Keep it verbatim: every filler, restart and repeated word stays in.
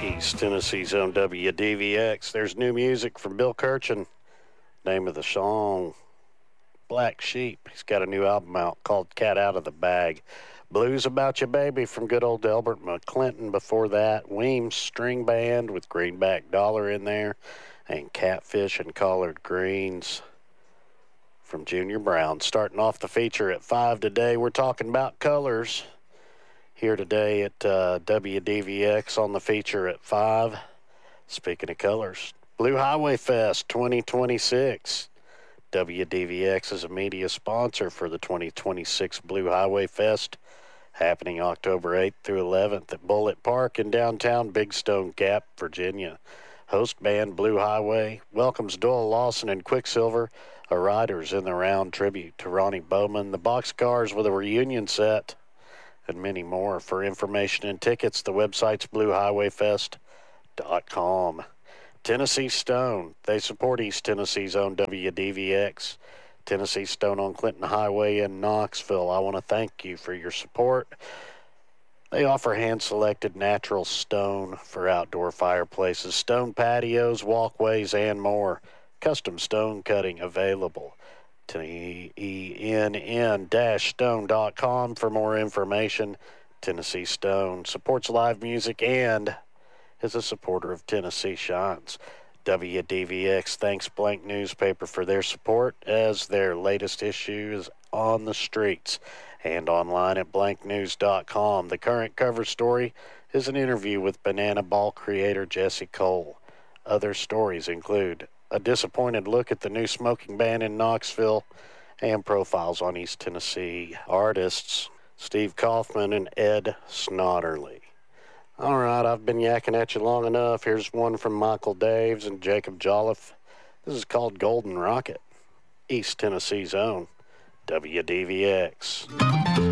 East Tennessee's own W D V X. There's new music from Bill Kirchen. Name of the song, Black Sheep. He's got a new album out called Cat Out of the Bag. Blues About You Baby from good old Delbert McClinton. Before that, Weems String Band with Greenback Dollar in there. And Catfish and Collard Greens from Junior Brown. Starting off the feature at five today, we're talking about colors. Here today at uh, W D V X on the feature at five. Speaking of colors, Blue Highway Fest twenty twenty-six. W D V X is a media sponsor for the twenty twenty-six Blue Highway Fest, happening October eighth through eleventh at Bullitt Park in downtown Big Stone Gap, Virginia. Host band Blue Highway welcomes Doyle Lawson and Quicksilver, a Riders in the Round tribute to Ronnie Bowman, the Boxcars with a reunion set, and many more. For information and tickets, the website's blue highway fest dot com. Tennessee Stone, they support East Tennessee's own W D V X. Tennessee Stone on Clinton Highway in Knoxville. I want to thank you for your support. They offer hand-selected natural stone for outdoor fireplaces, stone patios, walkways, and more. Custom stone cutting available. T E N N stone dot com for more information. Tennessee Stone supports live music and is a supporter of Tennessee Shines. W D V X thanks Blank Newspaper for their support, as their latest issue is on the streets and online at blank news dot com. The current cover story is an interview with Banana Ball creator Jesse Cole. Other stories include a disappointed look at the new smoking ban in Knoxville and profiles on East Tennessee artists Steve Kaufman and Ed Snodderly. All right, I've been yakking at you long enough. Here's one from Michael Daves and Jacob Jolliffe. This is called Golden Rocket, East Tennessee's own W D V X.